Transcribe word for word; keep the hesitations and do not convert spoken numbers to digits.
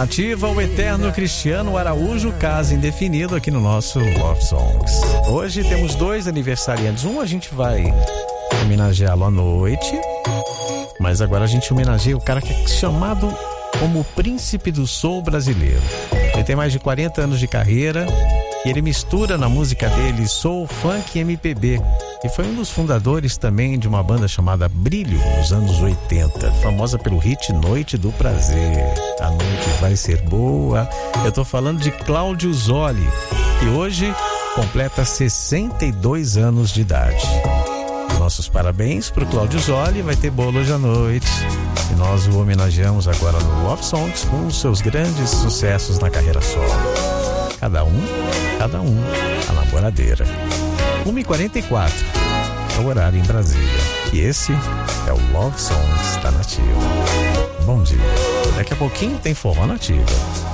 Nativa, o eterno Cristiano Araújo, caso indefinido aqui no nosso Love Songs. Hoje temos dois aniversariantes. Um a gente vai homenageá-lo à noite, mas agora a gente homenageia o cara que é chamado como o príncipe do soul brasileiro. Ele tem mais de quarenta anos de carreira e ele mistura na música dele soul, funk e M P B. E foi um dos fundadores também de uma banda chamada Brilho, nos anos oitenta, famosa pelo hit Noite do Prazer. A noite vai ser boa. Eu tô falando de Cláudio Zoli, que hoje completa sessenta e dois anos de idade. Nossos parabéns pro Cláudio Zoli, vai ter bolo hoje à noite. E nós o homenageamos agora no Love Songs com os seus grandes sucessos na carreira solo. Cada um, cada um, a namoradeira. uma e quarenta e quatro é o horário em Brasília. E esse é o Love Songs da Nativa. Bom dia. Daqui a pouquinho tem forró Nativa.